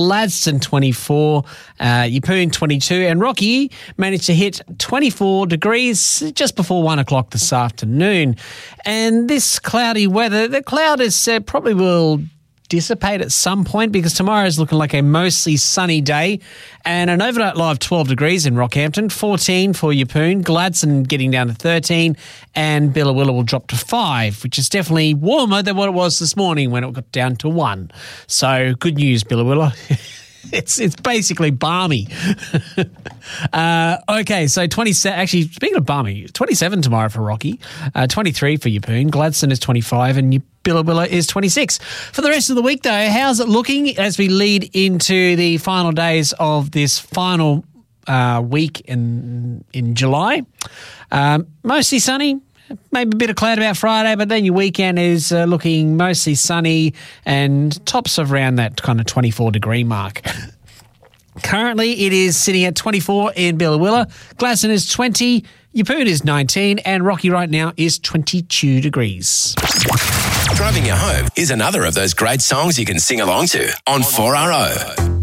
Gladstone 24, Yeppoon 22, and Rocky managed to hit 24 degrees just before 1 o'clock this afternoon. And this cloudy weather, the cloud is probably will dissipate at some point because tomorrow is looking like a mostly sunny day and an overnight low of 12 degrees in Rockhampton, 14 for Yeppoon, Gladstone getting down to 13, and Billawilla will drop to 5, which is definitely warmer than what it was this morning when it got down to 1. So good news, Billawilla. It's basically balmy. Okay, so 27. Actually, speaking of balmy, 27 tomorrow for Rocky, 23 for Yeppoon, Gladstone is 25, and Billawilla is 26. For the rest of the week, though, how's it looking as we lead into the final days of this final week in July? Mostly sunny. Maybe a bit of cloud about Friday, but then your weekend is looking mostly sunny and tops of around that kind of 24-degree mark. Currently, it is sitting at 24 in Billawilla. Gladstone is 20, Yeppoon is 19, and Rocky right now is 22 degrees. Driving You Home is another of those great songs you can sing along to on 4RO.